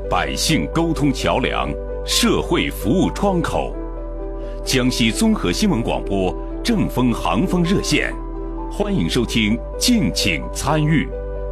百姓沟通桥梁，社会服务窗口。江西综合新闻广播正风航风热线，欢迎收听，敬请参与。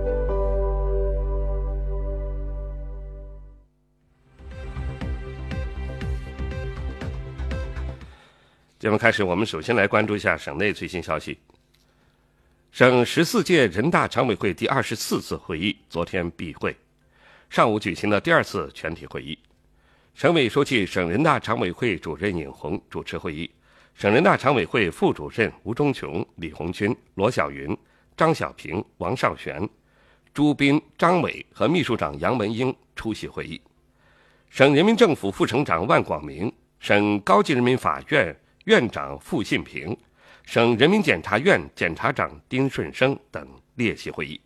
节目开始，我们首先来关注一下省内最新消息。省14届人大常委会第24次会议昨天闭会，上午举行了第2次全体会议。省委书记、省人大常委会主任尹红主持会议，省人大常委会副主任吴忠琼、李红军、罗小云、张小平、王少璇、朱斌、张伟和秘书长杨文英出席会议。省人民政府副省长万广明、省高级人民法院院长傅信平、省人民检察院检察长丁顺生等列席会议。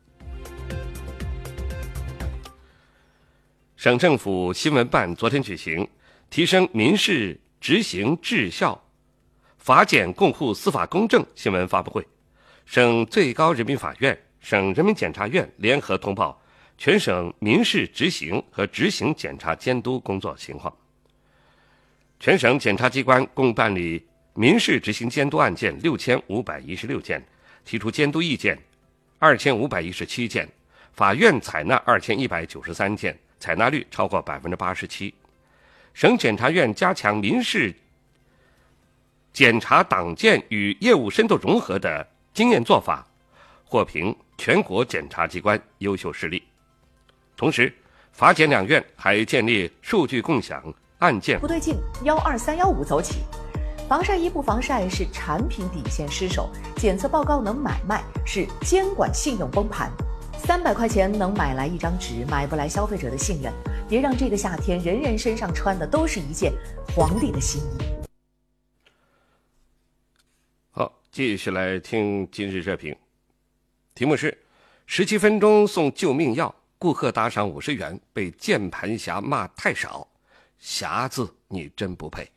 省政府新闻办昨天举行提升民事执行质效、法检共护司法公正新闻发布会，省最高人民法院、省人民检察院联合通报全省民事执行和执行检察监督工作情况。全省检察机关共办理民事执行监督案件6516件，提出监督意见2517件，法院采纳2193件，采纳率超过87%。省检察院加强民事检察党建与业务深度融合的经验做法，获评全国检察机关优秀事例。同时，法检两院还建立数据共享案件不对劲12315走起。防晒衣不防晒是产品底线失守，检测报告能买卖是监管信用崩盘。300块钱能买来一张纸，买不来消费者的信任。别让这个夏天人人身上穿的都是一件皇帝的新衣。 好，继续来听今日热评，题目是17分钟送救命药，顾客打赏50元被键盘侠骂太少，侠字你真不配。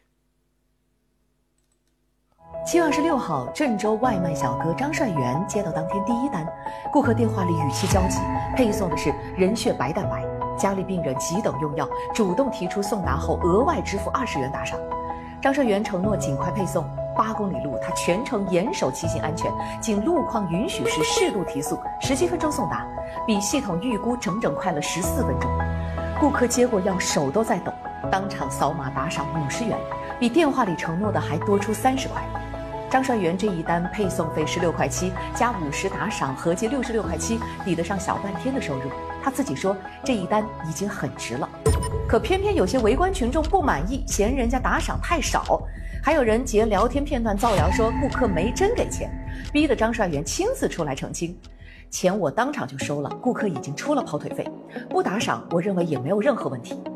7月26号，郑州外卖小哥张帅元接到当天第一单，顾客电话里语气焦急，配送的是人血白蛋白，家里病人急等用药，主动提出送达后额外支付20元打赏。张帅元承诺尽快配送，8公里路他全程严守骑行安全，仅路况允许时适度提速，17分钟送达，比系统预估整整快了14分钟。顾客接过药手都在抖，当场扫码打赏50元，比电话里承诺的还多出30块。张帅元这一单配送费16.7块加50打赏，合计66.7块，抵得上小半天的收入。他自己说这一单已经很值了，可偏偏有些围观群众不满意，嫌人家打赏太少，还有人截聊天片段造谣说顾客没真给钱，逼得张帅元亲自出来澄清，钱我当场就收了，顾客已经出了跑腿费，不打赏我认为也没有任何问题。